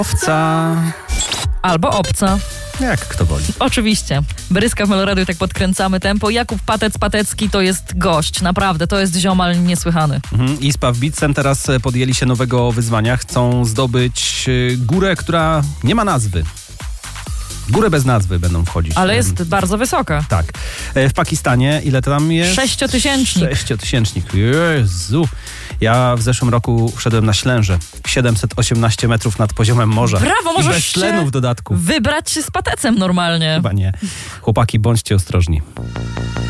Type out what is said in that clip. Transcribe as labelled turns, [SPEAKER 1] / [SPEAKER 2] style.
[SPEAKER 1] Owca.
[SPEAKER 2] Albo obca.
[SPEAKER 1] Jak kto woli.
[SPEAKER 2] Oczywiście. Bryska w Meloradiu, tak podkręcamy tempo. Jakub Patecki to jest gość. Naprawdę, to jest ziomal niesłychany.
[SPEAKER 1] ISPA w Bitsem teraz podjęli się nowego wyzwania. Chcą zdobyć górę, która nie ma nazwy. Górę bez nazwy będą wchodzić.
[SPEAKER 2] Ale jest bardzo wysoka.
[SPEAKER 1] Tak. W Pakistanie ile tam jest?
[SPEAKER 2] 6-tysięcznik.
[SPEAKER 1] 6-tysięcznik. Jezu. Ja w zeszłym roku wszedłem na Ślęże. 718 metrów nad poziomem morza.
[SPEAKER 2] Brawo,
[SPEAKER 1] I
[SPEAKER 2] możesz
[SPEAKER 1] bez tlenu w dodatku.
[SPEAKER 2] wybrać się z Patecem normalnie.
[SPEAKER 1] Chyba nie. Chłopaki, bądźcie ostrożni.